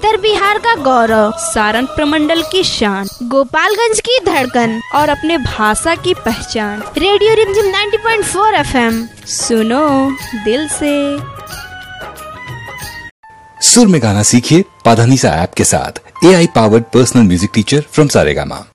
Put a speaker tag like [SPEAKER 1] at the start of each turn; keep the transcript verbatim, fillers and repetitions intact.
[SPEAKER 1] उत्तर बिहार का गौरव, सारण प्रमंडल की शान, गोपालगंज की धड़कन और अपने भाषा की पहचान। रेडियो रिमझिम नब्बे पॉइंट चार एफएम, सुनो दिल से।
[SPEAKER 2] सुर में गाना सीखिए पाधानीसा ऐप के साथ। ए I powered personal music teacher from Saregama.